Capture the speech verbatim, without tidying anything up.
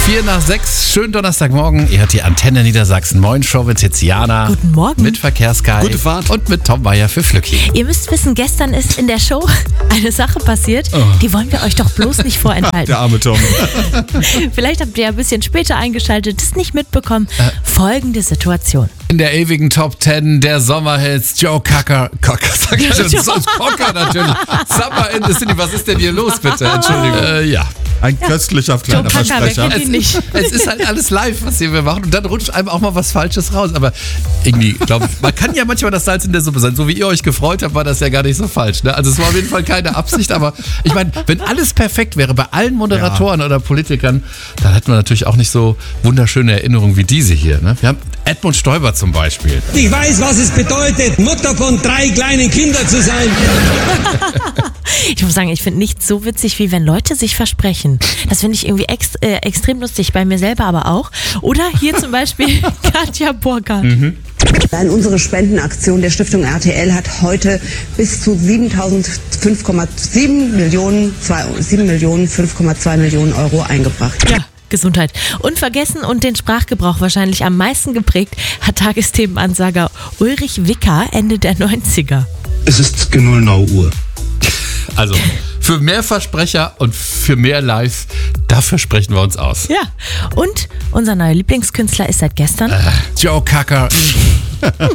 Vier nach sechs, schönen Donnerstagmorgen. Ihr hört die Antenne Niedersachsen. Moin, Show mit Tiziana. Guten Morgen. Mit Verkehrsguy. Gute Fahrt. Und mit Tom Bayer für Flücki. Ihr müsst wissen, gestern ist in der Show eine Sache passiert, Oh. die wollen wir euch doch bloß nicht vorenthalten. Der arme Tom. Vielleicht habt ihr ja ein bisschen später eingeschaltet, es nicht mitbekommen. Folgende Situation. In der ewigen Top Ten der Sommerhits, Joe Cocker. Cocker, sag ich schon. Das ist Cocker natürlich. Summer in the City. Was ist denn hier los, bitte? Entschuldigung. Äh, ja. Ein köstlicher kleiner Joe Cocker, wer Versprecher. kennt ihn nicht? Es ist halt alles live, was hier wir machen. Und dann rutscht einem auch mal was Falsches raus. Aber irgendwie, glaube ich, man kann ja manchmal das Salz in der Suppe sein. So wie ihr euch gefreut habt, war das ja gar nicht so falsch. Ne? Also es war auf jeden Fall keine Absicht. Aber ich meine, wenn alles perfekt wäre bei allen Moderatoren oder Politikern, dann hätten wir natürlich auch nicht so wunderschöne Erinnerungen wie diese hier. Ne? Wir haben Edmund Stoiber zum Beispiel. Ich weiß, was es bedeutet, Mutter von drei kleinen Kindern zu sein. Ich muss sagen, ich finde nichts so witzig, wie wenn Leute sich versprechen. Das finde ich irgendwie ex, äh, extrem lustig, bei mir selber aber auch. Oder hier zum Beispiel Katja Burkhardt. Mhm. Dann unsere Spendenaktion der Stiftung R T L hat heute bis zu siebentausendfünf Komma sieben Millionen, sieben Millionen, fünf Komma zwei Millionen Euro eingebracht. Ja. Gesundheit. Unvergessen und den Sprachgebrauch wahrscheinlich am meisten geprägt hat Tagesthemenansager Ulrich Wicker Ende der neunziger. Es ist genau Uhr. Also für mehr Versprecher und für mehr Live, dafür sprechen wir uns aus. Ja. Und unser neuer Lieblingskünstler ist seit gestern Äh, Joe Cocker.